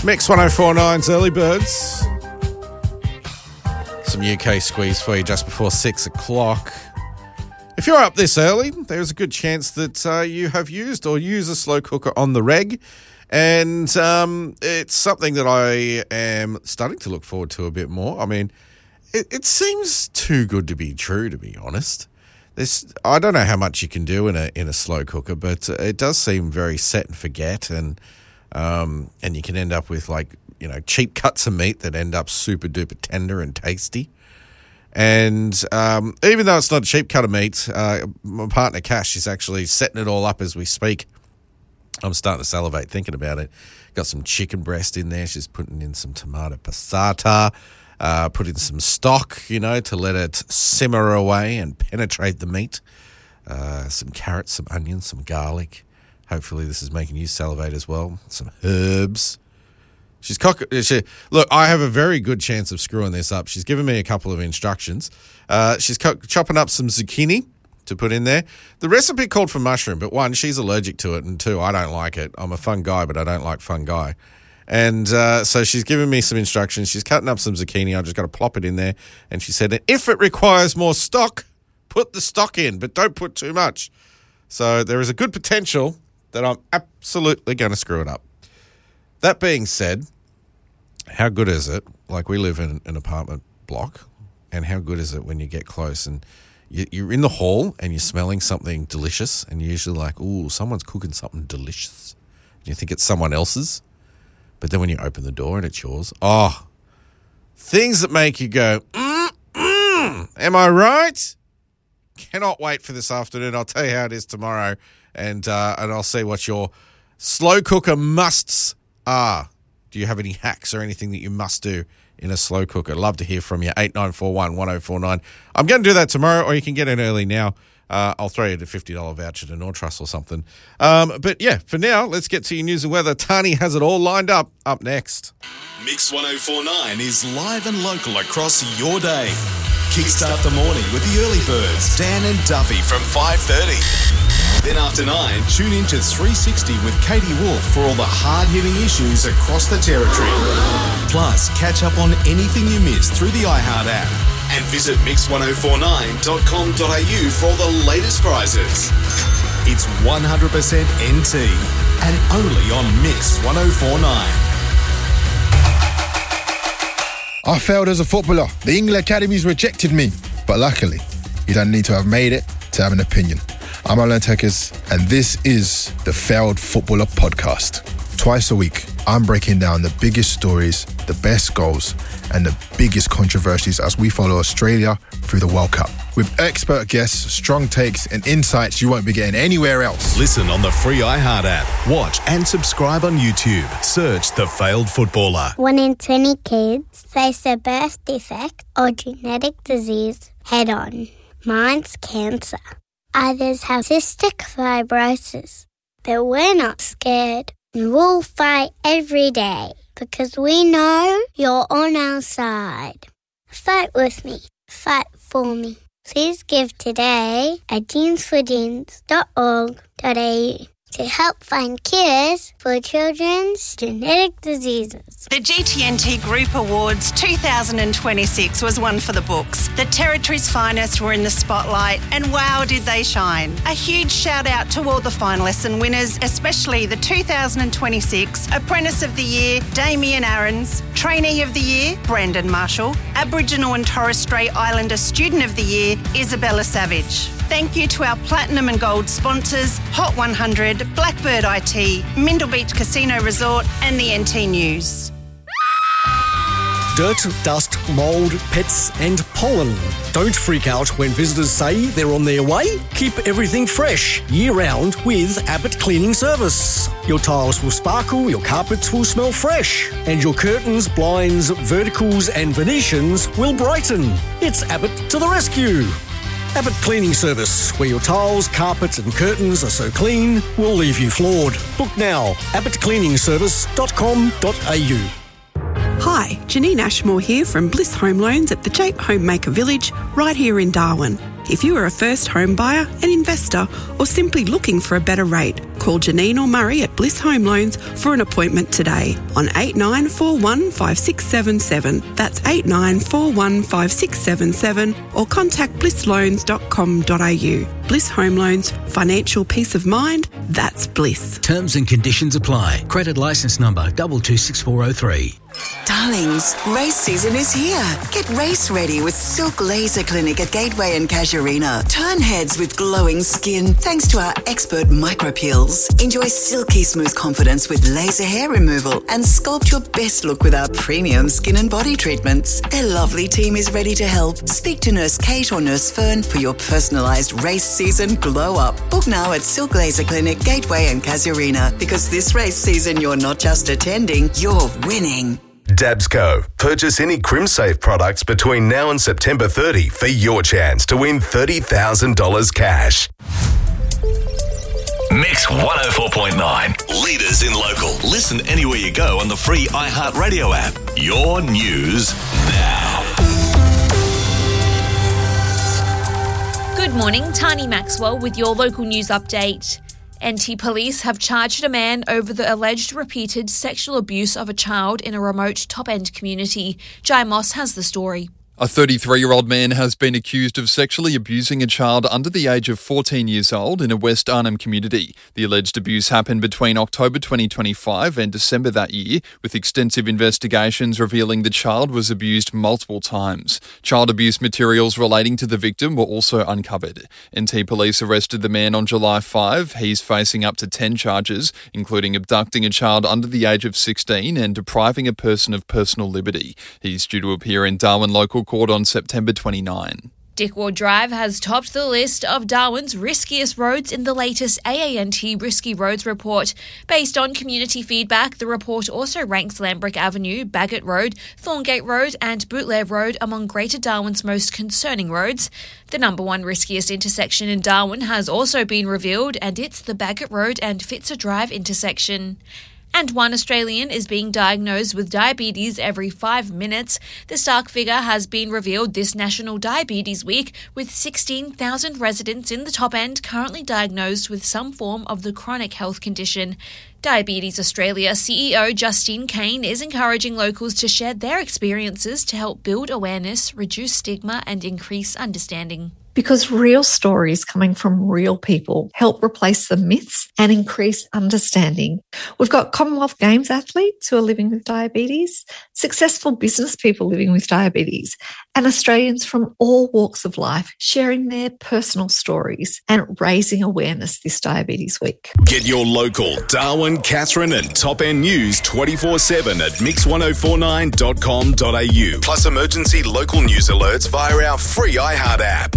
Mix 104.9's Early Birds. Some UK squeeze for you just before 6 o'clock. If you're up this early, there's a good chance that you have used or use a slow cooker on the reg. And it's something that I am starting to look forward to a bit more. I mean, it seems too good to be true, to be honest. I don't know how much you can do in a slow cooker, but it does seem very set and forget, and you can end up with cheap cuts of meat that end up super duper tender and tasty. And even though it's not a cheap cut of meat, my partner Cash is actually setting it all up as we speak. I'm starting to salivate thinking about it. Got some chicken breast in there. She's putting in some tomato passata. Put in some stock, to let it simmer away and penetrate the meat. Some carrots, some onions, some garlic. Hopefully this is making you salivate as well. Some herbs. Look, I have a very good chance of screwing this up. She's given me a couple of instructions. She's chopping up some zucchini to put in there. The recipe called for mushroom, but one, she's allergic to it, and two, I don't like it. I'm a fun guy, but I don't like fungi. And so she's given me some instructions. She's cutting up some zucchini. I just got to plop it in there. And she said, if it requires more stock, put the stock in, but don't put too much. So there is a good potential that I'm absolutely going to screw it up. That being said, how good is it? Like, we live in an apartment block, and how good is it when you get close and you're in the hall and you're smelling something delicious, and you're usually like, ooh, someone's cooking something delicious. And you think it's someone else's. But then when you open the door and it's yours, things that make you go, am I right? Cannot wait for this afternoon. I'll tell you how it is tomorrow, and I'll see what your slow cooker musts are. Do you have any hacks or anything that you must do in a slow cooker? Love to hear from you. 8941 1049. I'm going to do that tomorrow, or you can get in early now. I'll throw you a $50 voucher to Nortrust or something. But yeah, for now, let's get to your news and weather. Tani has it all lined up next. Mix 104.9 is live and local across your day. Kickstart the morning with the early birds, Dan and Duffy from 5:30. Then after 9, tune in to 360 with Katie Wolf for all the hard-hitting issues across the territory. Plus, catch up on anything you missed through the iHeart app. And visit mix104.9.com.au for all the latest prizes. It's 100% NT and only on Mix 104.9. I failed as a footballer. The England Academies rejected me. But luckily, you don't need to have made it to have an opinion. I'm Alan Tekers, and this is the Failed Footballer Podcast. Twice a week, I'm breaking down the biggest stories, the best goals, and the biggest controversies as we follow Australia through the World Cup. With expert guests, strong takes, and insights you won't be getting anywhere else. Listen on the free iHeart app. Watch and subscribe on YouTube. Search The Failed Footballer. 1 in 20 kids face a birth defect or genetic disease head on. Mine's cancer. Others have cystic fibrosis. But we're not scared. And we'll fight every day because we know you're on our side. Fight with me. Fight for me. Please give today at jeansforjeans.org.au to help find cures for children's genetic diseases. The GTNT Group Awards 2026 was one for the books. The Territory's finest were in the spotlight, and wow, did they shine. A huge shout out to all the finalists and winners, especially the 2026 Apprentice of the Year, Damien Aarons, Trainee of the Year, Brandon Marshall, Aboriginal and Torres Strait Islander Student of the Year, Isabella Savage. Thank you to our platinum and gold sponsors, Hot 100, Blackbird IT, Mindle Beach Casino Resort, and the NT News. Dirt, dust, mould, pets and pollen. Don't freak out when visitors say they're on their way. Keep everything fresh year-round with Abbott Cleaning Service. Your tiles will sparkle, your carpets will smell fresh, and your curtains, blinds, verticals and Venetians will brighten. It's Abbott to the rescue. Abbott Cleaning Service, where your tiles, carpets and curtains are so clean, we'll leave you floored. Book now, abbottcleaningservice.com.au. Hi, Janine Ashmore here from Bliss Home Loans at the Jape Homemaker Village, right here in Darwin. If you are a first home buyer, an investor, or simply looking for a better rate, call Janine or Murray at Bliss Home Loans for an appointment today on 8941 5677. That's 8941 5677, or contact blissloans.com.au. Bliss Home Loans, financial peace of mind, that's bliss. Terms and conditions apply. Credit licence number 226403. Darlings, race season is here. Get race ready with Silk Laser Clinic at Gateway and Casuarina. Turn heads with glowing skin thanks to our expert micropeels. Enjoy silky smooth confidence with laser hair removal and sculpt your best look with our premium skin and body treatments. Their lovely team is ready to help. Speak to Nurse Kate or Nurse Fern for your personalised race season glow up. Book now at Silk Laser Clinic, Gateway and Casuarina, because this race season you're not just attending, you're winning. Dabsco. Purchase any CrimSafe products between now and September 30 for your chance to win $30,000 cash. Mix 104.9. Leaders in local. Listen anywhere you go on the free iHeartRadio app. Your news now. Good morning, Tani Maxwell with your local news update. NT Police have charged a man over the alleged repeated sexual abuse of a child in a remote top-end community. Jai Moss has the story. A 33-year-old man has been accused of sexually abusing a child under the age of 14 years old in a West Arnhem community. The alleged abuse happened between October 2025 and December that year, with extensive investigations revealing the child was abused multiple times. Child abuse materials relating to the victim were also uncovered. NT Police arrested the man on July 5. He's facing up to 10 charges, including abducting a child under the age of 16 and depriving a person of personal liberty. He's due to appear in Darwin Local Court on September 29. Dickwar Drive has topped the list of Darwin's riskiest roads in the latest AANT Risky Roads report. Based on community feedback, the report also ranks Lambrick Avenue, Bagot Road, Thorngate Road and Bootlair Road among Greater Darwin's most concerning roads. The number one riskiest intersection in Darwin has also been revealed, and it's the Bagot Road and Fitzer Drive intersection. And one Australian is being diagnosed with diabetes every 5 minutes. The stark figure has been revealed this National Diabetes Week, with 16,000 residents in the top end currently diagnosed with some form of the chronic health condition. Diabetes Australia CEO Justine Kane is encouraging locals to share their experiences to help build awareness, reduce stigma and increase understanding. Because real stories coming from real people help replace the myths and increase understanding. We've got Commonwealth Games athletes who are living with diabetes, successful business people living with diabetes, and Australians from all walks of life sharing their personal stories and raising awareness this Diabetes Week. Get your local Darwin, Katherine and Top End news 24/7 at mix1049.com.au. Plus emergency local news alerts via our free iHeart app.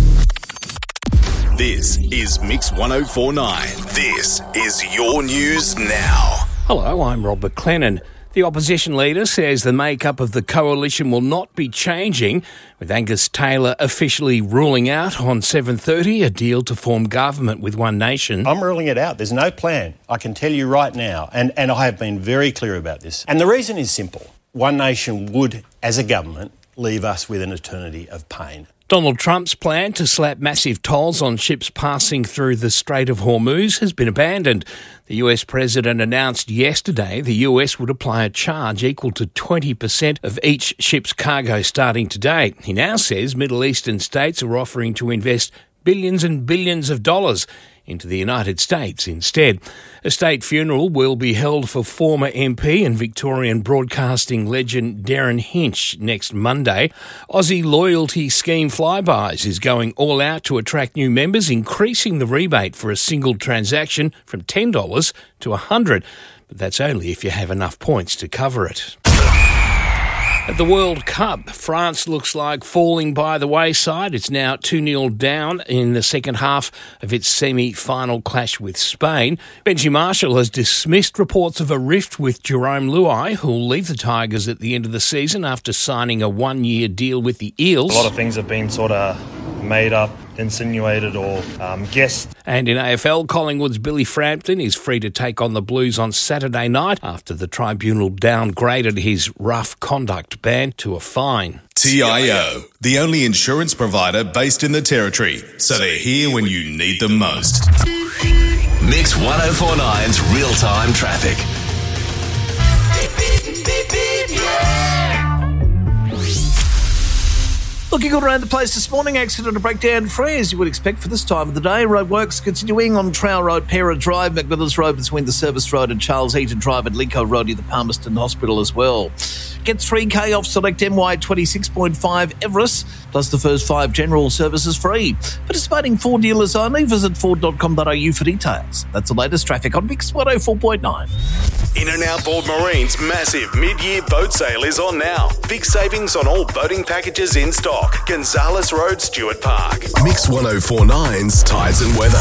This is Mix 104.9. This is your news now. Hello, I'm Rob McLennan. The opposition leader says the makeup of the coalition will not be changing, with Angus Taylor officially ruling out on 7:30 a deal to form government with One Nation. I'm ruling it out. There's no plan. I can tell you right now, and I have been very clear about this. And the reason is simple. One Nation would, as a government, leave us with an eternity of pain. Donald Trump's plan to slap massive tolls on ships passing through the Strait of Hormuz has been abandoned. The US president announced yesterday the US would apply a charge equal to 20% of each ship's cargo starting today. He now says Middle Eastern states are offering to invest billions and billions of dollars into the United States instead. A state funeral will be held for former MP and Victorian broadcasting legend Darren Hinch next Monday. Aussie Loyalty Scheme Flybuys is going all out to attract new members, increasing the rebate for a single transaction from $10 to $100. But that's only if you have enough points to cover it. At the World Cup, France looks like falling by the wayside. It's now 2-0 down in the second half of its semi-final clash with Spain. Benji Marshall has dismissed reports of a rift with Jerome Luai, who'll leave the Tigers at the end of the season after signing a one-year deal with the Eels. A lot of things have been sort of made up, insinuated or guessed. And in AFL, Collingwood's Billy Frampton is free to take on the Blues on Saturday night after the tribunal downgraded his rough conduct ban to a fine. TIO, the only insurance provider based in the Territory, so they're here when you need them most. Mix 1049's real-time traffic. Looking good around the place this morning. Accident and breakdown free, as you would expect for this time of the day. Roadworks continuing on Trail Road, Pera Drive, McMillan's Road between the Service Road and Charles Eaton Drive, and Lincoln Road near the Palmerston Hospital as well. Get 3K off select MY 26.5 Everest, plus the first 5 general services free. Participating Ford dealers only. Visit Ford.com.au for details. That's the latest traffic on Mix 104.9. In and Out Board Marine's massive mid-year boat sale is on now. Big savings on all boating packages in stock. Gonzales Road, Stuart Park. Mix 1049's Tides and Weather.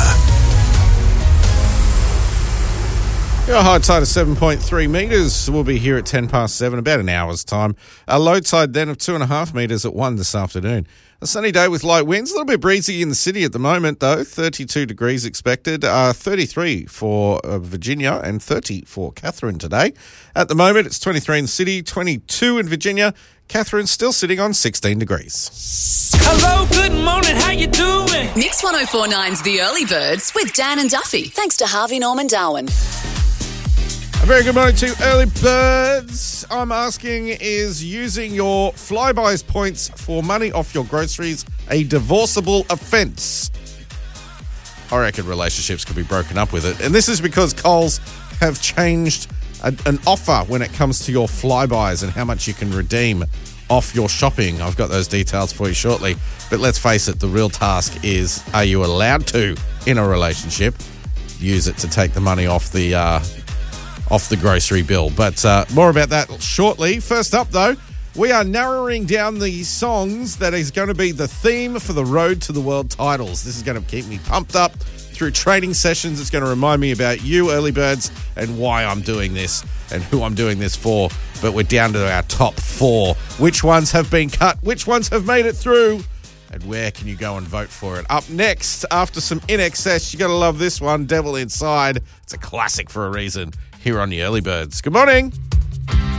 Your high tide of 7.3 metres. We'll be here at 7:10, about an hour's time. A low tide then of 2.5 metres at 1 this afternoon. A sunny day with light winds. A little bit breezy in the city at the moment, though. 32 degrees expected. 33 for Virginia and 30 for Catherine today. At the moment, it's 23 in the city, 22 in Virginia. Catherine's still sitting on 16 degrees. Hello, good morning, how you doing? Mix 1049's The Early Birds with Dan and Duffy. Thanks to Harvey Norman Darwin. A very good morning to Early Birds. I'm asking, is using your Flybuys points for money off your groceries a divorceable offence? I reckon relationships could be broken up with it. And this is because Coles have changed an offer when it comes to your Flybuys and how much you can redeem off your shopping. I've got those details for you shortly. But let's face it, the real task is, are you allowed to, in a relationship, use it to take the money off the grocery bill? But more about that shortly. First up, though, we are narrowing down the songs that is going to be the theme for the Road to the World titles. This is going to keep me pumped up through training sessions. It's going to remind me about you, Early Birds, and why I'm doing this and who I'm doing this for. But we're down to our top 4. Which ones have been cut? Which ones have made it through? And where can you go and vote for it? Up next, after some INXS, you got to love this one, Devil Inside. It's a classic for a reason here on the Early Birds. Good morning.